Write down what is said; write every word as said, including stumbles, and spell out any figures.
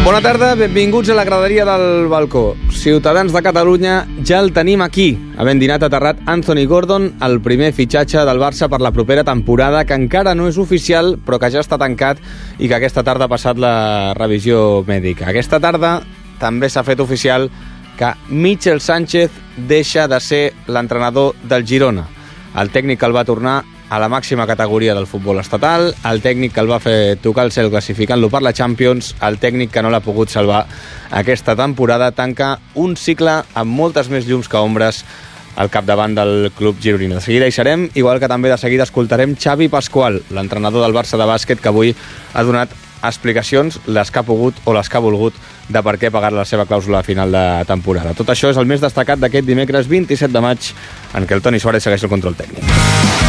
Bona tarda, benvinguts a la graderia del balcó. Ciutadans de Catalunya, ja el tenim aquí. Havent dinat aterrat Anthony Gordon, el primer fitxatge del Barça per la propera temporada, que encara no és oficial, però que ja està tancat i que aquesta tarda ha passat la revisió mèdica. Aquesta tarda també s'ha fet oficial que Michel Sánchez deixa de ser l'entrenador del Girona. El tècnic que el va tornar a la màxima categoria del futbol estatal, el tècnic que el va fer tocar el cel classificant-lo per la Champions, el tècnic que no l'ha pogut salvar aquesta temporada, tanca un cicle amb moltes més llums que ombres al capdavant del club gironí. De seguida hi serem, igual que també de seguida escoltarem Xavi Pascual, l'entrenador del Barça de bàsquet, que avui ha donat explicacions, les que ha pogut o les que ha volgut, de per què pagar la seva clàusula a final de temporada. Tot això és el més destacat d'aquest dimecres vint-i-set de maig, en què el Toni Suárez segueix el control tècnic.